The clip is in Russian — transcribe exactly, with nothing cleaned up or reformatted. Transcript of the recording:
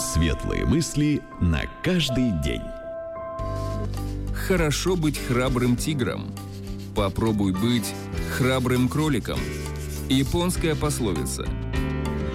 Светлые мысли на каждый день. Хорошо быть храбрым тигром. Попробуй быть храбрым кроликом. Японская пословица.